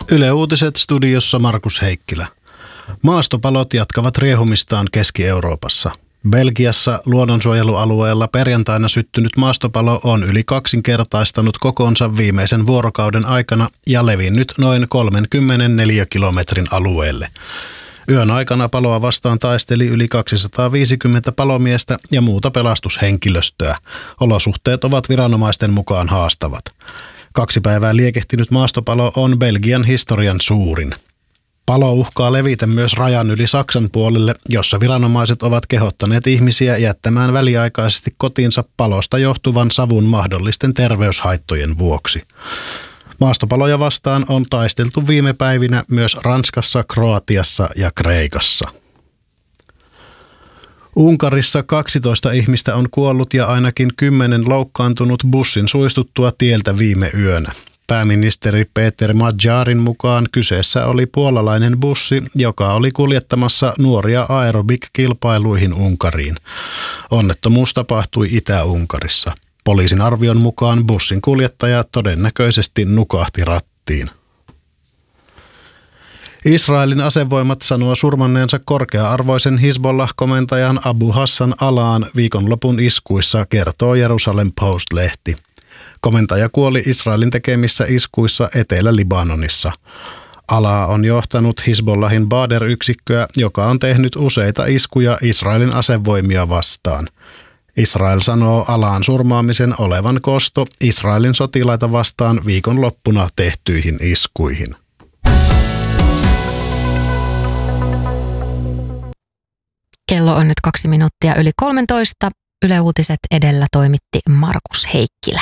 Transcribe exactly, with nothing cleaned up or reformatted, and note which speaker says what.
Speaker 1: Yle Uutiset studiossa Markus Heikkilä. Maastopalot jatkavat riehumistaan Keski-Euroopassa. Belgiassa luonnonsuojelualueella perjantaina syttynyt maastopalo on yli kaksinkertaistanut kokoonsa viimeisen vuorokauden aikana ja levinnyt noin kolmekymmentäneljä kilometrin alueelle. Yön aikana paloa vastaan taisteli yli kaksisataaviisikymmentä palomiestä ja muuta pelastushenkilöstöä. Olosuhteet ovat viranomaisten mukaan haastavat. Kaksi päivää liekehtinyt maastopalo on Belgian historian suurin. Palo uhkaa levitä myös rajan yli Saksan puolelle, jossa viranomaiset ovat kehottaneet ihmisiä jättämään väliaikaisesti kotiinsa palosta johtuvan savun mahdollisten terveyshaittojen vuoksi. Maastopaloja vastaan on taisteltu viime päivinä myös Ranskassa, Kroatiassa ja Kreikassa. Unkarissa kaksitoista ihmistä on kuollut ja ainakin kymmenen loukkaantunut bussin suistuttua tieltä viime yönä. Pääministeri Peter Magyarin mukaan kyseessä oli puolalainen bussi, joka oli kuljettamassa nuoria aerobik-kilpailuihin Unkariin. Onnettomuus tapahtui Itä-Unkarissa. Poliisin arvion mukaan bussin kuljettaja todennäköisesti nukahti rattiin. Israelin asevoimat sanoo surmanneensa korkea-arvoisen Hizbollah-komentajan Abu Hassan Alaan viikonlopun iskuissa, kertoo Jerusalem Post-lehti. Komentaja kuoli Israelin tekemissä iskuissa Etelä-Libanonissa. Alaa on johtanut Hizbollahin Badr-yksikköä, joka on tehnyt useita iskuja Israelin asevoimia vastaan. Israel sanoo Alaan surmaamisen olevan kosto Israelin sotilaita vastaan viikonloppuna tehtyihin iskuihin.
Speaker 2: Kello on nyt kaksi minuuttia yli kolmetoista. Yle Uutiset edellä toimitti Markus Heikkilä.